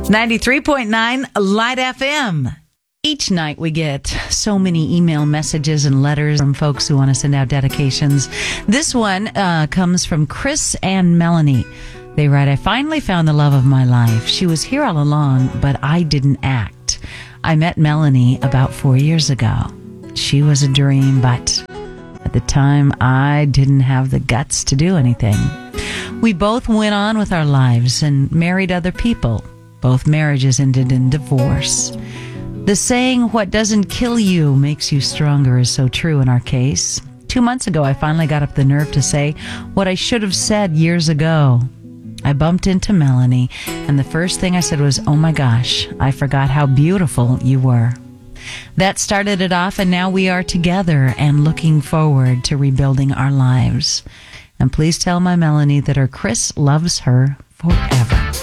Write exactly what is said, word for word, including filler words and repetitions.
ninety-three point nine Light F M. Each night we get so many email messages and letters from folks who want to send out dedications. This one uh, comes from Chris and Melanie. They write, I finally found the love of my life. She was here all along, but I didn't act. I met Melanie about four years ago. She was a dream, but at the time I didn't have the guts to do anything. We both went on with our lives and married other people. Both marriages ended in divorce. The saying, what doesn't kill you makes you stronger, is so true in our case. Two months ago, I finally got up the nerve to say what I should have said years ago. I bumped into Melanie, and the first thing I said was, oh my gosh, I forgot how beautiful you were. That started it off, and now we are together and looking forward to rebuilding our lives. And please tell my Melanie that her Chris loves her forever.